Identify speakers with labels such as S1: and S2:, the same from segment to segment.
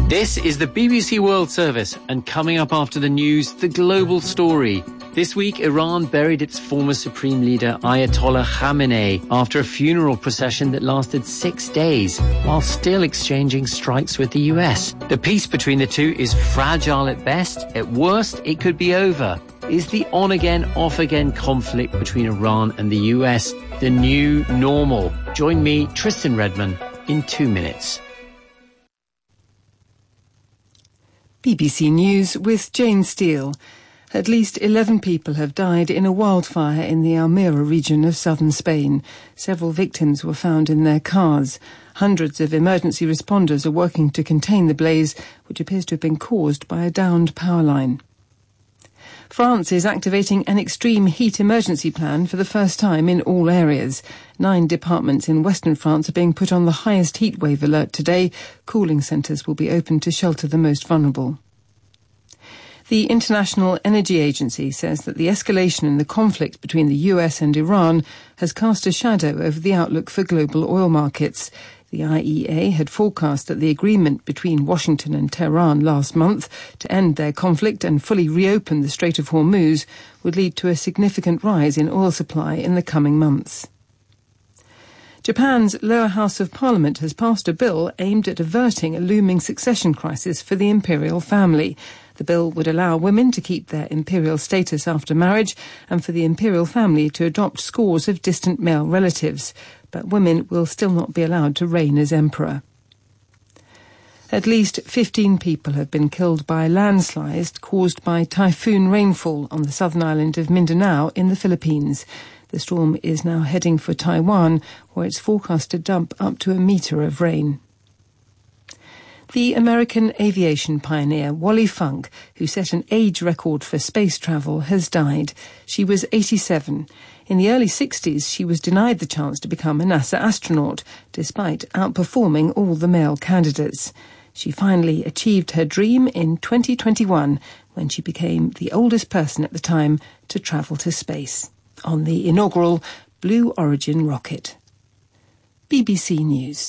S1: This is the BBC World Service, and coming up after the news, the global story. This week, Iran buried its former supreme leader, Ayatollah Khamenei, after a funeral procession that lasted 6 days, while still exchanging strikes with the US. The peace between the two is fragile at best. At worst, it could be over. Is the on-again, off-again conflict between Iran and the US the new normal? Join me, Tristan Redman, in 2 minutes.
S2: BBC News with Jane Steele. At least 11 people have died in a wildfire in the Almeria region of southern Spain. Several victims were found in their cars. Hundreds of emergency responders are working to contain the blaze, which appears to have been caused by a downed power line. France is activating an extreme heat emergency plan for the first time in all areas. 9 departments in western France are being put on the highest heatwave alert today. Cooling centres will be opened to shelter the most vulnerable. The International Energy Agency says that the escalation in the conflict between the US and Iran has cast a shadow over the outlook for global oil markets. The IEA had forecast that the agreement between Washington and Tehran last month to end their conflict and fully reopen the Strait of Hormuz would lead to a significant rise in oil supply in the coming months. Japan's lower house of parliament has passed a bill aimed at averting a looming succession crisis for the imperial family. The bill would allow women to keep their imperial status after marriage and for the imperial family to adopt scores of distant male relatives. But women will still not be allowed to reign as emperor. At least 15 people have been killed by landslides caused by typhoon rainfall on the southern island of Mindanao in the Philippines. The storm is now heading for Taiwan, where it's forecast to dump up to a metre of rain. The American aviation pioneer Wally Funk, who set an age record for space travel, has died. She was 87. In the early 60s, she was denied the chance to become a NASA astronaut, despite outperforming all the male candidates. She finally achieved her dream in 2021, when she became the oldest person at the time to travel to space, on the inaugural Blue Origin rocket. BBC News.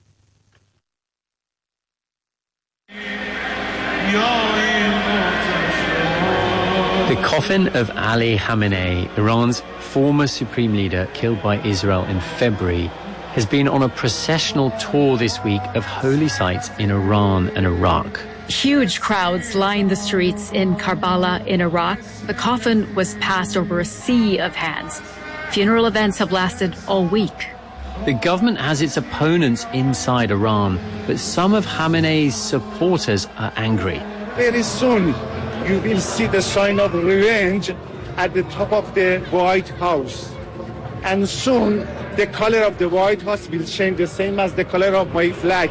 S1: The coffin of Ali Khamenei, Iran's former supreme leader killed by Israel in February, has been on a processional tour this week of holy sites in Iran and Iraq.
S3: Huge crowds line the streets in Karbala in Iraq. The coffin was passed over a sea of hands. Funeral events have lasted all week.
S1: The government has its opponents inside Iran, but some of Khamenei's supporters are angry.
S4: Very soon you will see the sign of revenge at the top of the White House. And soon the color of the White House will change the same as the color of my flag.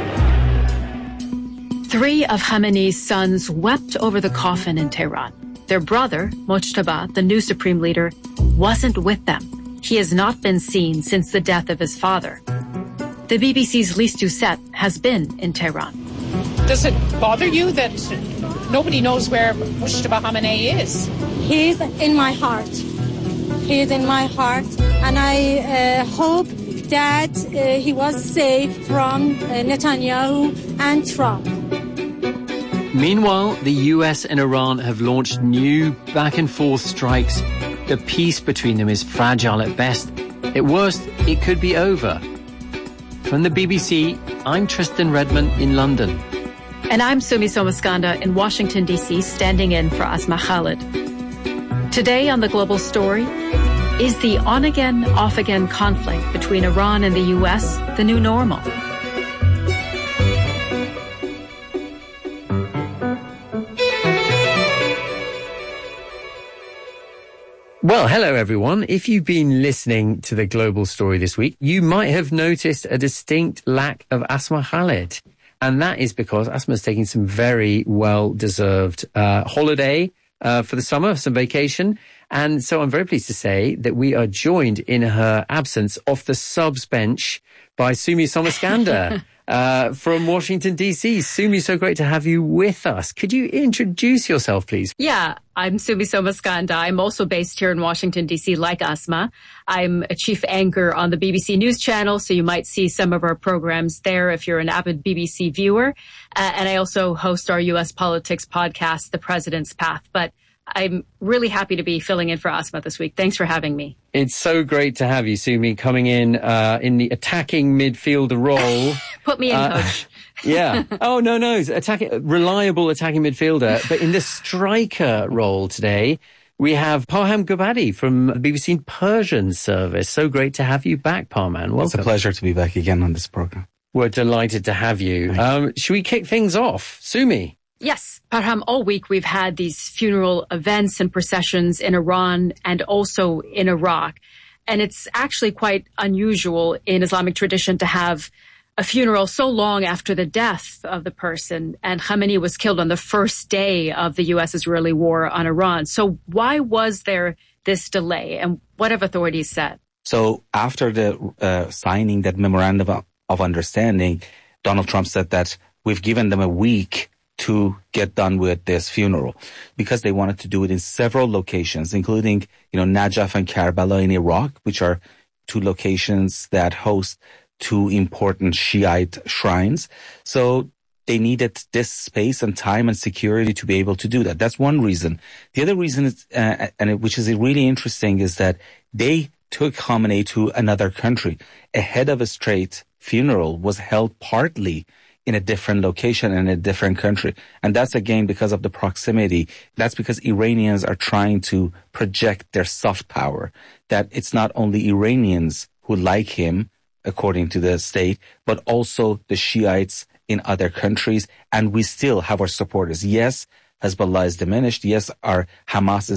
S3: 3 of Khamenei's sons wept over the coffin in Tehran. Their brother, Mojtaba, the new supreme leader, wasn't with them. He has not been seen since the death of his father. The BBC's Lise Doucette has been in Tehran.
S5: Does it bother you that nobody knows where Mojtaba Khamenei is?
S6: He's in my heart. He is in my heart, and I hope that he was safe from Netanyahu and Trump.
S1: Meanwhile, the US and Iran have launched new back-and-forth strikes. The peace between them is fragile at best. At worst, it could be over. From the BBC, I'm Tristan Redman in London.
S3: And I'm Sumi Somaskanda in Washington, D.C., standing in for Asma Khalid. Today on The Global Story, is the on-again, off-again conflict between Iran and the U.S. the new normal?
S1: Well, hello everyone. If you've been listening to The Global Story this week, you might have noticed a distinct lack of Asma Khalid. And that is because Asma's taking some very well-deserved holiday for the summer, some vacation. And so I'm very pleased to say that we are joined in her absence off the subs bench by Sumi Somaskanda. from Washington, D.C. Sumi, so great to have you with us. Could you introduce yourself, please?
S3: Yeah, I'm Sumi Somaskanda. I'm also based here in Washington, D.C., like Asma. I'm a chief anchor on the BBC News Channel, so you might see some of our programs there if you're an avid BBC viewer. And I also host our U.S. politics podcast, The President's Path. But I'm really happy to be filling in for Asma this week. Thanks for having me.
S1: It's so great to have you, Sumi, coming in the attacking midfielder role.
S3: Put me in, coach.
S1: Yeah. Oh, no. Reliable attacking midfielder. But in the striker role today, we have Parham Gobadi from the BBC Persian service. So great to have you back, Parman. Welcome.
S7: It's a pleasure to be back again on this program.
S1: We're delighted to have you. Should we kick things off? Sumi?
S3: Yes, Parham, all week we've had these funeral events and processions in Iran and also in Iraq. And it's actually quite unusual in Islamic tradition to have a funeral so long after the death of the person. And Khamenei was killed on the first day of the U.S.-Israeli war on Iran. So why was there this delay, and what have authorities said?
S7: So after the signing that memorandum of understanding, Donald Trump said that we've given them a week to get done with this funeral, because they wanted to do it in several locations, including, Najaf and Karbala in Iraq, which are two locations that host two important Shiite shrines. So they needed this space and time and security to be able to do that. That's one reason. The other reason is, which is really interesting, is that they took Khamenei to another country. A head of a state funeral was held partly in a different location and a different country. And that's again because of the proximity. That's because Iranians are trying to project their soft power, that it's not only Iranians who like him, according to the state, but also the Shiites in other countries. And we still have our supporters. Yes, Hezbollah is diminished. Yes, our Hamas is